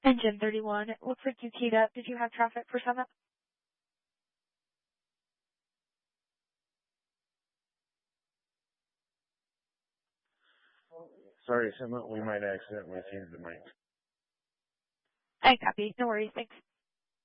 Engine 31, it looks like you keyed up. Did you have traffic for Summit? Sorry, Summit, we might accidentally change the mic. I copy. No worries. Thanks.